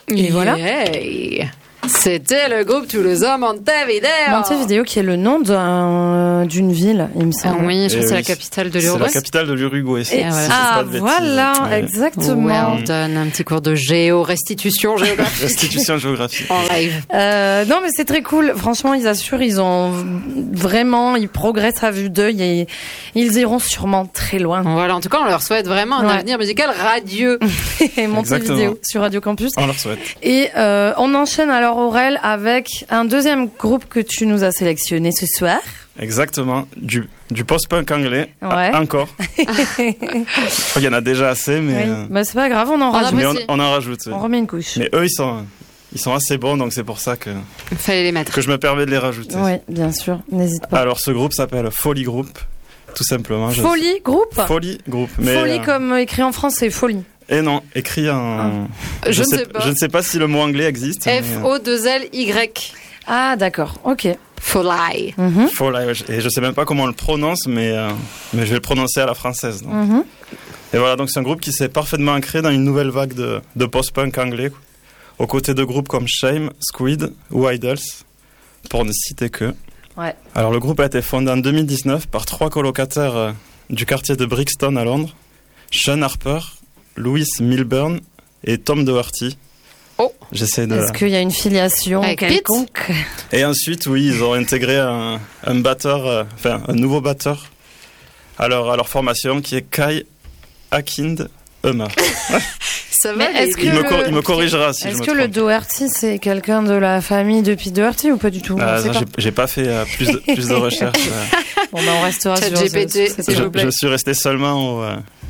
Et voilà. C'était le groupe toulousain Montevideo. Montevideo, qui est le nom d'une ville, il me semble. Oui, je crois que c'est la capitale de l'Uruguay. C'est la capitale de l'Uruguay. Voilà, exactement. Ouais, on donne un petit cours de restitution géographique. Restitution géographique. En live. Non, mais c'est très cool. Franchement, ils assurent, ils progressent à vue d'œil et ils iront sûrement très loin. Voilà, en tout cas, on leur souhaite vraiment un avenir musical radieux. Et Montevideo sur Radio Campus. On leur souhaite. Et on enchaîne alors, Aurel, avec un deuxième groupe que tu nous as sélectionné ce soir. Exactement, du post-punk anglais. Ouais. Encore. Je crois qu'il y en a déjà assez, mais bah, c'est pas grave, on en rajoute. Mais on en rajoute. Oui. On remet une couche. Mais eux, ils sont assez bons, donc c'est pour ça que fallait les mettre. Que je me permets de les rajouter. Oui, bien sûr, n'hésite pas. Alors ce groupe s'appelle Folly Group, tout simplement. Folly Group. Folly Group. Mais Folly comme écrit en français, folie. Et non, écrit en... Je ne sais pas. Je ne sais pas si le mot anglais existe. F-O-2-L-Y. Ah, d'accord, ok. Folly. Folly, et je sais même pas comment on le prononce, mais je vais le prononcer à la française. Donc. Et voilà, donc c'est un groupe qui s'est parfaitement ancré dans une nouvelle vague de post-punk anglais, aux côtés de groupes comme Shame, Squid ou Idols, pour ne citer que. Ouais. Alors le groupe a été fondé en 2019 par 3 colocataires du quartier de Brixton à Londres, Sean Harper, Louis Milburn et Tom Doherty. Oh. Est-ce qu'il y a une filiation quelconque? Et ensuite, oui, ils ont intégré un nouveau batteur à leur formation qui est Kai Akind Euma. Ça va, il me corrigera si je me trompe. Est-ce que le Doherty, c'est quelqu'un de la famille de Pete Doherty ou pas du tout? J'ai pas fait plus de recherches. Bon, ben on restera sur GPT, je suis resté seulement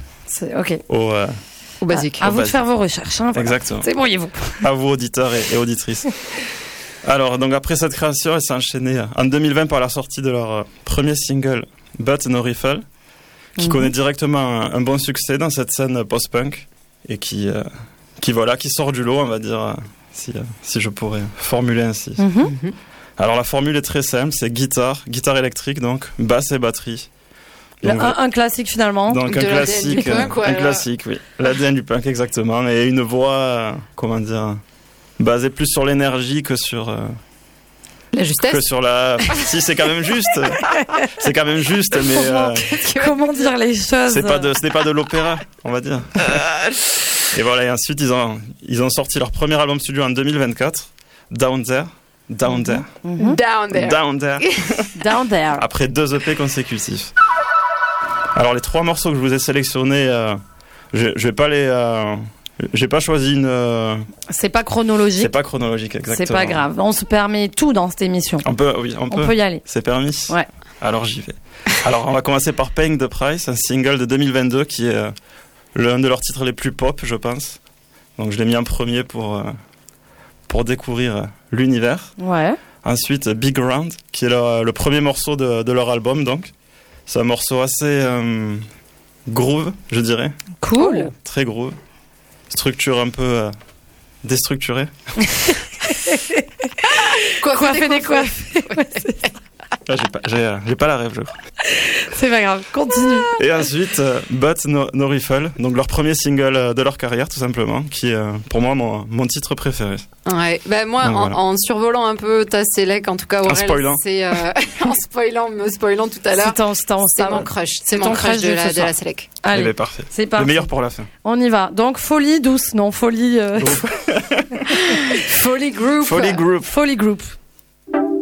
au basique. À vous de faire vos recherches. Hein, voilà. Exactement. C'est brouillez-vous. À vous, auditeurs et auditrices. Alors, donc après cette création, elle s'est enchaînée en 2020 par la sortie de leur premier single, But No Riffle, qui connaît directement un bon succès dans cette scène post-punk et qui sort du lot, on va dire, si je pourrais formuler ainsi. Alors la formule est très simple, c'est guitare électrique, donc basse et batterie. Donc, un classique finalement. Donc un classique, oui. L'ADN du punk, exactement. Et une voix, basée plus sur l'énergie que sur... la justesse. Que sur la... Si, c'est quand même juste. C'est quand même juste, mais... Comment dire les choses? Ce n'est pas de l'opéra, on va dire. Et voilà, et ensuite, ils ont sorti leur premier album studio en 2024, Down There. Down There. Down There. Down There. Down There. Après 2 EP consécutifs. Alors les 3 morceaux que je vous ai sélectionnés, je vais pas les... j'ai pas choisi une... C'est pas chronologique. C'est pas chronologique, exactement. C'est pas grave. On se permet tout dans cette émission. On peut y aller. C'est permis. Ouais. Alors j'y vais. Alors on va commencer par Paying the Price, un single de 2022 qui est l'un de leurs titres les plus pop, je pense. Donc je l'ai mis en premier pour découvrir l'univers. Ouais. Ensuite Big Round, qui est le premier morceau de leur album, donc. C'est un morceau assez groove, je dirais. Cool. Oh, très groove. Structure un peu déstructurée. Coiffer des coiffes. J'ai pas la rêve, je crois. C'est pas grave, continue. Et ensuite, But No Riffle, donc leur premier single de leur carrière, tout simplement, qui est pour moi mon titre préféré. Ouais, bah moi, donc, en survolant un peu ta sélec, en tout cas, Aurel, c'est me spoilant tout à l'heure. C'est mon crush. C'est mon crush de la sélec. Allez, ben, parfait. C'est parti. Le meilleur pour la fin. On y va. Donc folie douce, non folie. Folly Group. Folly Group. Folly Group.